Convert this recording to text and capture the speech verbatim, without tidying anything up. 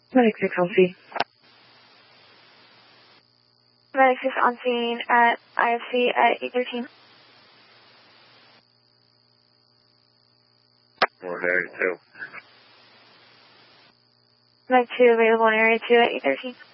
Medic six on scene. Medic six on scene at I F C at eight thirteen. One area two. Medic two available in area two at eight thirteen.